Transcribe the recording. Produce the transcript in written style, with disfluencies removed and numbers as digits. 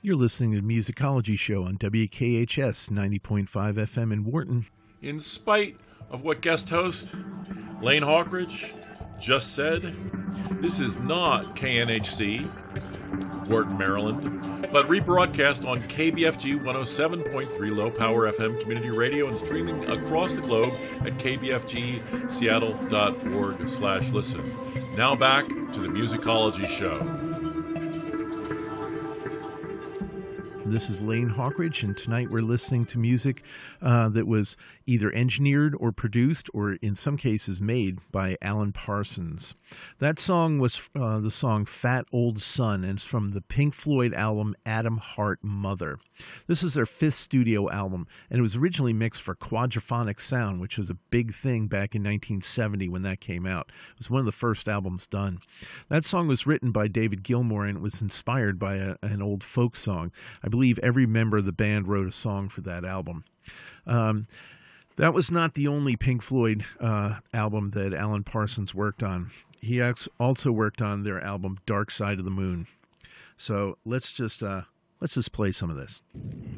You're listening to the Musicology Show on WKHS 90.5 FM in Wharton. In spite of what guest host Lane Hawkridge just said, this is not KNHC, Wharton, Maryland, but rebroadcast on KBFG 107.3 Low Power FM Community Radio and streaming across the globe at kbfgseattle.org/listen. Now back to the Musicology Show. This is Lane Hawkridge, and tonight we're listening to music that was either engineered or produced, or in some cases made, by Alan Parsons. That song was the song Fat Old Son, and it's from the Pink Floyd album Atom Heart Mother. This is their fifth studio album, and it was originally mixed for Quadraphonic Sound, which was a big thing back in 1970 when that came out. It was one of the first albums done. That song was written by David Gilmour, and it was inspired by an old folk song. I believe every member of the band wrote a song for that album. That was not the only Pink Floyd album that Alan Parsons worked on. He also worked on their album Dark Side of the Moon. So let's just play some of this.